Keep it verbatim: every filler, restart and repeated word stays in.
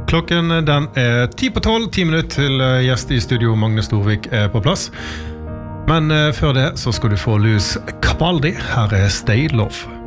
Klokken den er ti på tolv, ti minutter til gjest i studio Magne Storvik er på plass. Men før det så skal du få Louis Capaldi. Her er Stay Love.